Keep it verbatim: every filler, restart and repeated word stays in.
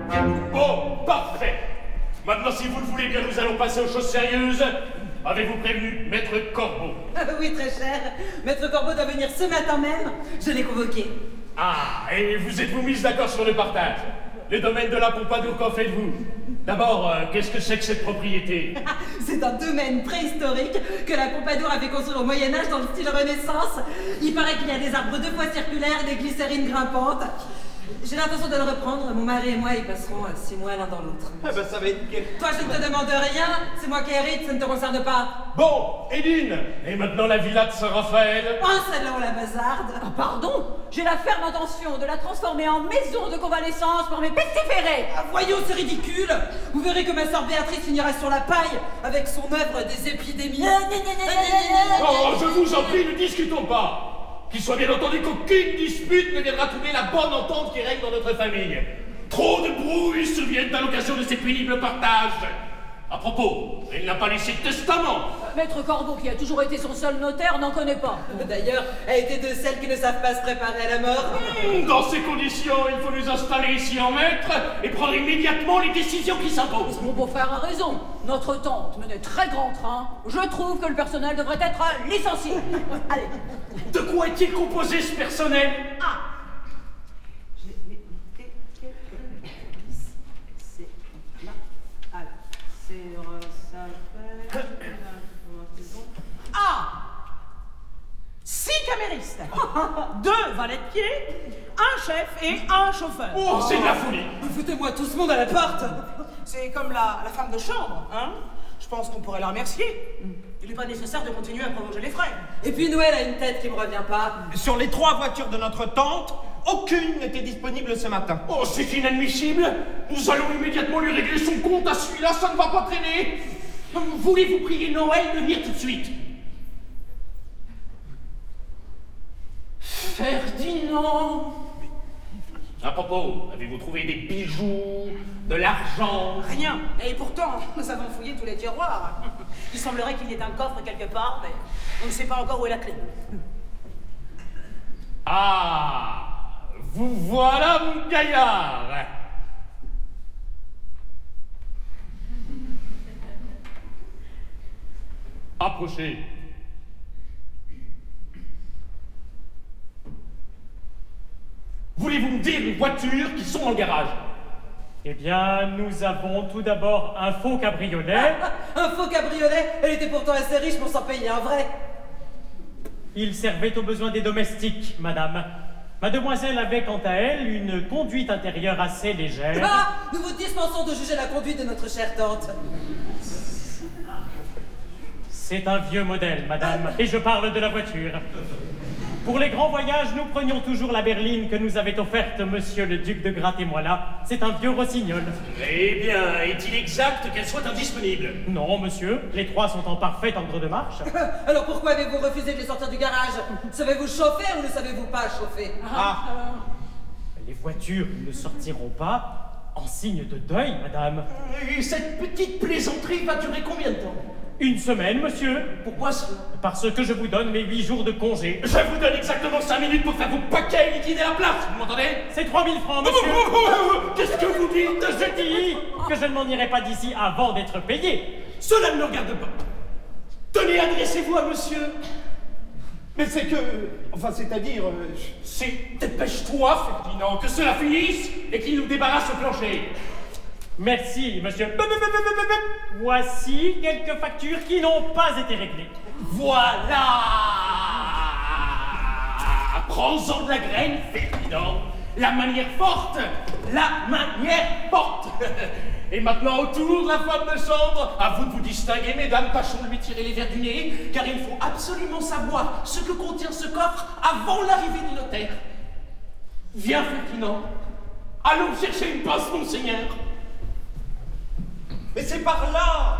Bon, parfait. Maintenant, si vous le voulez bien, nous allons passer aux choses sérieuses. Avez-vous prévenu Maître Corbeau? Ah oui, très cher. Maître Corbeau doit venir ce matin même. Je l'ai convoqué. Ah, et vous êtes-vous mis d'accord sur le partage? Le domaine de la Pompadour, qu'en faites-vous? D'abord, euh, qu'est-ce que c'est que cette propriété? C'est un domaine préhistorique que la Pompadour avait construit au Moyen-Âge dans le style Renaissance. Il paraît qu'il y a des arbres deux fois circulaires et des glycérines grimpantes. J'ai l'intention de le reprendre. Mon mari et moi y passerons euh, six mois l'un dans l'autre. Ah ben ça va être... Toi, je ne te demande rien. C'est moi qui hérite, ça ne te concerne pas. Bon, Edine, et maintenant la villa de Saint-Raphaël? Oh, celle-là, on la bazarde. Ah, pardon, j'ai la ferme intention de la transformer en maison de convalescence pour mes pestiférés. Ah, voyons, c'est ridicule. Vous verrez que ma sœur Béatrice finira sur la paille avec son œuvre des épidémies. Oh, je vous en prie, ne discutons pas. Qu'il soit bien entendu qu'aucune dispute ne viendra troubler la bonne entente qui règne dans notre famille. Trop de brouilles surviennent à l'occasion de ces pénibles partages. À propos, elle n'a pas laissé de testament. Maître Corbeau, qui a toujours été son seul notaire, n'en connaît pas. D'ailleurs, elle était de celles qui ne savent pas se préparer à la mort. Mmh, dans ces conditions, il faut nous installer ici en maître et prendre immédiatement les décisions qui s'imposent. Mon beau-frère a raison. Notre tante menait très grand train. Je trouve que le personnel devrait être licencié. Allez. De quoi est-il composé ce personnel? Ah, je vais noter quelques indices. C'est là. Alors, c'est ça fait. Ah, six caméristes, deux valets de pied, un chef et un chauffeur. Oh, c'est de la folie. Foutez-moi tout ce monde à la porte. C'est comme la, la femme de chambre, hein? Je pense qu'on pourrait la remercier. Il n'est pas nécessaire de continuer à prolonger les frais. Et puis Noël a une tête qui me revient pas. Sur les trois voitures de notre tante, aucune n'était disponible ce matin. Oh, c'est inadmissible. Nous allons immédiatement lui régler son compte à celui-là, ça ne va pas traîner. Voulez-vous prier Noël de venir tout de suite? Ferdinand! À propos, avez-vous trouvé des bijoux, de l'argent? Rien. Et pourtant, nous avons fouillé tous les tiroirs. Il semblerait qu'il y ait un coffre quelque part, mais on ne sait pas encore où est la clé. Ah! Vous voilà, mon gaillard! Approchez. Voulez-vous me dire les voitures qui sont dans le garage? Eh bien, nous avons tout d'abord un faux cabriolet. Un faux cabriolet? Elle était pourtant assez riche pour s'en payer un vrai. Il servait aux besoins des domestiques, madame. Mademoiselle avait, quant à elle, une conduite intérieure assez légère. Ah! Nous vous dispensons de juger la conduite de notre chère tante. C'est un vieux modèle, madame, et je parle de la voiture. Pour les grands voyages, nous prenions toujours la berline que nous avait offerte monsieur le duc de Gratte-et-Moi-là. C'est un vieux rossignol. Eh bien, est-il exact qu'elle soit indisponible? Non, monsieur, les trois sont en parfait ordre de marche. Alors pourquoi avez-vous refusé de les sortir du garage? Savez-vous chauffer ou ne savez-vous pas chauffer? Ah. Les voitures ne sortiront pas en signe de deuil, madame. Et cette petite plaisanterie va durer combien de temps? Une semaine, monsieur. Pourquoi cela? Parce que je vous donne mes huit jours de congé. Je vous donne exactement cinq minutes pour faire vos paquets et liquider la place, vous m'entendez? C'est trois mille francs, monsieur. Qu'est-ce que vous dites? Je dis que je ne m'en irai pas d'ici avant d'être payé. Cela ne me regarde pas. Tenez, adressez-vous à monsieur. Mais c'est que... Enfin, c'est-à-dire... euh, je- C'est dépêche-toi, Ferdinand, que cela finisse et qu'il nous débarrasse au plancher. Merci, monsieur. Voici quelques factures qui n'ont pas été réglées. Voilà! Prends-en de la graine, Ferdinand. La manière forte, la manière forte. Et maintenant, autour de la femme de chambre, à vous de vous distinguer, mesdames, tâchons de lui tirer les verres du nez, car il faut absolument savoir ce que contient ce coffre avant l'arrivée du notaire. Viens, Ferdinand. Allons chercher une pince, monseigneur. Mais c'est par là!